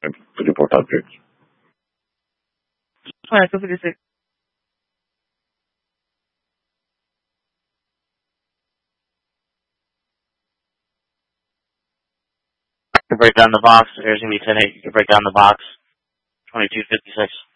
report updates. Alright, 256. To break down the box, there's going to be 10-8. You can break down the box. 2256.